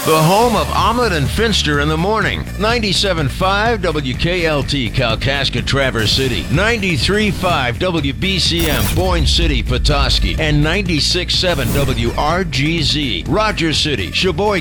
The home of Omelet and Finster in the morning. 97.5 WKLT, Kalkaska, Traverse City. 93.5 WBCM, Boyne City, Petoskey. And 96.7 WRGZ, Rogers City, Sheboygan.